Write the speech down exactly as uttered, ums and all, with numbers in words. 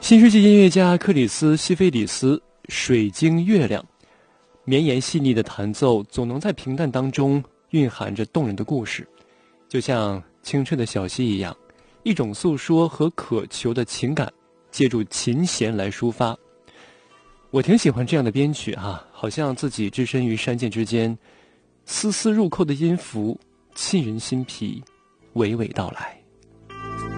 新世纪音乐家克里斯·西菲里斯《水晶月亮》，绵延细腻的弹奏总能在平淡当中蕴含着动人的故事，就像清澈的小溪一样，一种诉说和渴求的情感借助琴弦来抒发。我挺喜欢这样的编曲啊，好像自己置身于山涧之间，丝丝入扣的音符沁人心脾，娓娓道来。